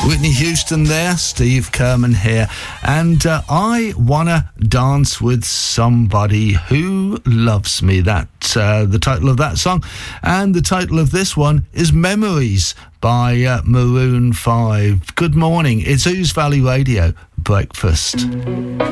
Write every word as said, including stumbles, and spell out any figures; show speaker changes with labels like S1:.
S1: Whitney Houston there, Steve Kerman here, and uh, I Wanna Dance With Somebody Who Loves Me. That's uh, the title of that song, and the title of this one is Memories by uh, Maroon five. Good morning, it's Ouse Valley Radio Breakfast.